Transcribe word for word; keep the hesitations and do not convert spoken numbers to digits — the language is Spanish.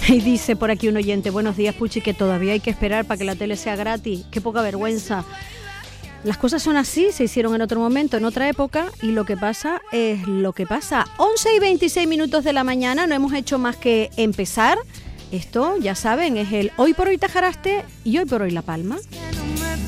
Y dice por aquí un oyente, buenos días Puchi, que todavía hay que esperar para que la tele sea gratis. Qué poca vergüenza. Las cosas son así, se hicieron en otro momento, en otra época, y lo que pasa es lo que pasa. once y veintiséis minutos de la mañana, no hemos hecho más que empezar. Esto, ya saben, es el Hoy por Hoy Tajaraste y Hoy por Hoy La Palma.